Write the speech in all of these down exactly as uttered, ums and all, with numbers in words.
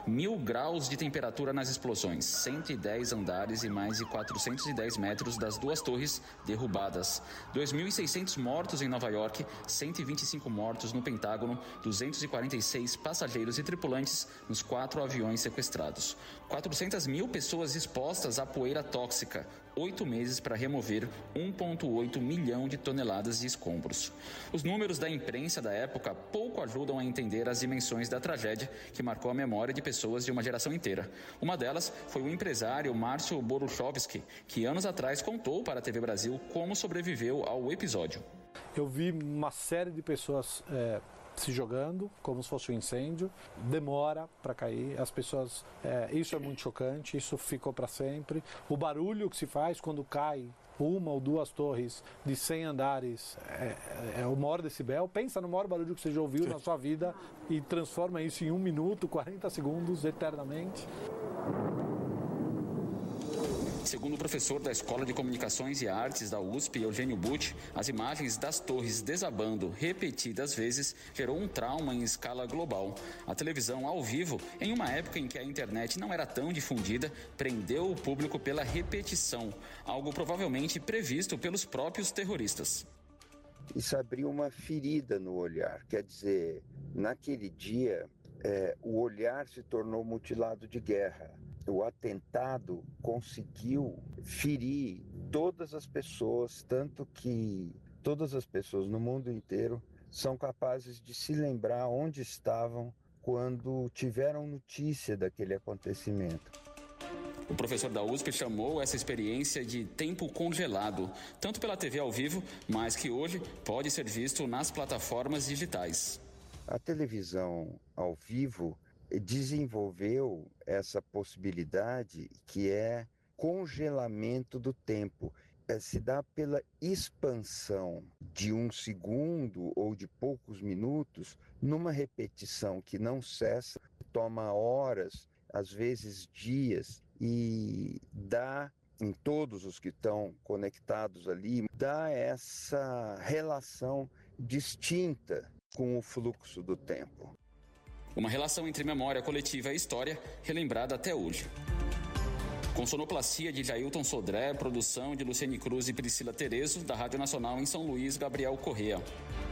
Mil graus de temperatura nas explosões, cento e dez andares e mais de quatrocentos e dez metros das duas torres derrubadas. dois mil e seiscentos mortos em Nova York, cento e vinte e cinco mortos no Pentágono, duzentos e quarenta e seis passageiros e tripulantes nos quatro aviões sequestrados. quatrocentas mil pessoas expostas à poeira tóxica, oito meses para remover um vírgula oito milhão de toneladas de escombros. Os números da imprensa da época pouco ajudam a entender as dimensões da tragédia que marcou a memória de pessoas de uma geração inteira. Uma delas foi o empresário Márcio Boruchowski, que anos atrás contou para a T V Brasil como sobreviveu ao episódio. Eu vi uma série de pessoas é, se jogando como se fosse um incêndio, demora para cair, as pessoas, é, isso é muito chocante, isso ficou para sempre. O barulho que se faz quando cai uma ou duas torres de cem andares é, é o maior decibel. Pensa no maior barulho que você já ouviu na sua vida e transforma isso em um minuto, quarenta segundos, eternamente. Segundo o professor da Escola de Comunicações e Artes da U S P, Eugênio Butti, as imagens das torres desabando repetidas vezes gerou um trauma em escala global. A televisão ao vivo, em uma época em que a internet não era tão difundida, prendeu o público pela repetição, algo provavelmente previsto pelos próprios terroristas. Isso abriu uma ferida no olhar, quer dizer, naquele dia é, o olhar se tornou mutilado de guerra. O atentado conseguiu ferir todas as pessoas, tanto que todas as pessoas no mundo inteiro são capazes de se lembrar onde estavam quando tiveram notícia daquele acontecimento. O professor da U S P chamou essa experiência de tempo congelado, tanto pela T V ao vivo, mas que hoje pode ser visto nas plataformas digitais. A televisão ao vivo desenvolveu essa possibilidade que é congelamento do tempo. É, se dá pela expansão de um segundo ou de poucos minutos numa repetição que não cessa, toma horas, às vezes dias, e dá em todos os que estão conectados ali, dá essa relação distinta com o fluxo do tempo. Uma relação entre memória coletiva e história relembrada até hoje. Com sonoplastia de Jailton Sodré, produção de Luciane Cruz e Priscila Terezo, da Rádio Nacional em São Luís, Gabriel Correa.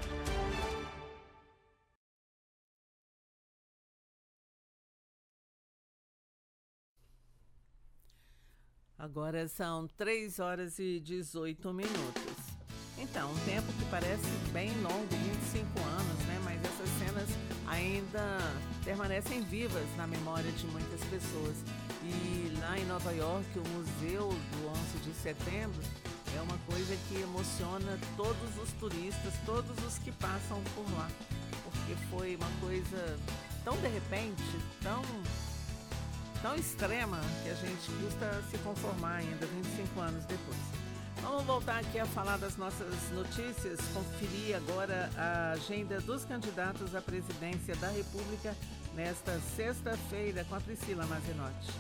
Agora são três horas e dezoito minutos. Então, um tempo que parece bem longo, vinte e cinco anos, né? Mas essas cenas ainda permanecem vivas na memória de muitas pessoas. E lá em Nova York, o Museu do onze de setembro é uma coisa que emociona todos os turistas, todos os que passam por lá. Porque foi uma coisa tão de repente, tão, tão extrema, que a gente custa se conformar ainda vinte e cinco anos depois. Vamos voltar aqui a falar das nossas notícias, conferir agora a agenda dos candidatos à presidência da República nesta sexta-feira com a Priscila Mazinotti.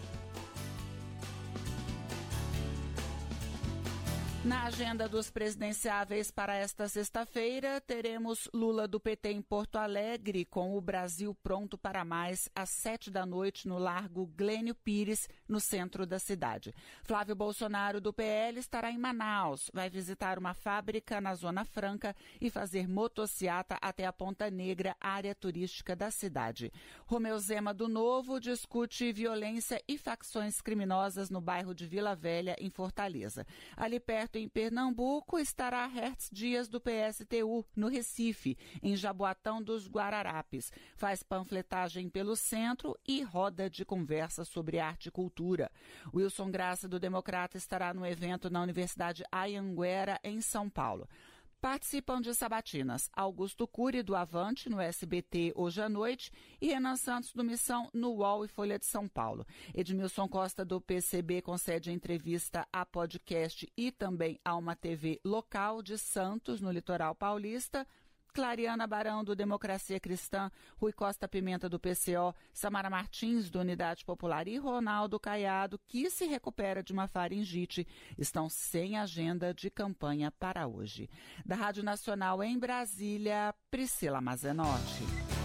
Na agenda dos presidenciáveis para esta sexta-feira, teremos Lula do P T em Porto Alegre, com o Brasil Pronto para Mais, às sete da noite, no Largo Glênio Pires, no centro da cidade. Flávio Bolsonaro do P L estará em Manaus, vai visitar uma fábrica na Zona Franca e fazer motociata até a Ponta Negra, área turística da cidade. Romeu Zema do Novo discute violência e facções criminosas no bairro de Vila Velha, em Fortaleza. Ali perto, em Pernambuco, estará Hertz Dias do P S T U, no Recife, em Jaboatão dos Guararapes. Faz panfletagem pelo centro e roda de conversa sobre arte e cultura. Wilson Graça do Democrata estará no evento na Universidade Anhanguera, em São Paulo. Participam de sabatinas Augusto Cury, do Avante, no S B T, hoje à noite, e Renan Santos, do Missão, no U O L e Folha de São Paulo. Edmilson Costa, do P C B, concede entrevista a podcast e também a uma T V local de Santos, no litoral paulista. Clariana Barão, do Democracia Cristã, Rui Costa Pimenta, do P C O, Samara Martins, do Unidade Popular, e Ronaldo Caiado, que se recupera de uma faringite, estão sem agenda de campanha para hoje. Da Rádio Nacional em Brasília, Priscila Mazenotti.